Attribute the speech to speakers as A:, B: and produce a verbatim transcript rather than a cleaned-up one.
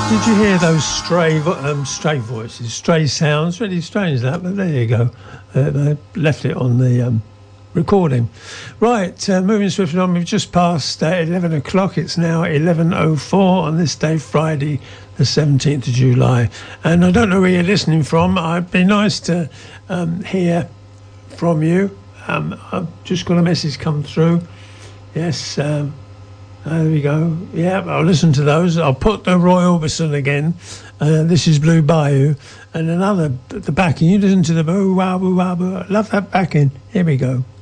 A: Did you hear those stray vo- um, stray voices, stray sounds? Really strange that, but there you go. Uh, they left it on the um, recording. Right, uh, moving swiftly on, we've just passed uh, eleven o'clock. It's now eleven oh four on this day, Friday, the seventeenth of July. And I don't know where you're listening from. It'd be nice to um, hear from you. Um, I've just got a message come through. Yes, um, there we go. Yeah, I'll listen to those. I'll put the Roy Orbison again. Uh, this is Blue Bayou. And another, the backing. You listen to the boo, wah, boo, wah, boo. I love that backing. Here we go.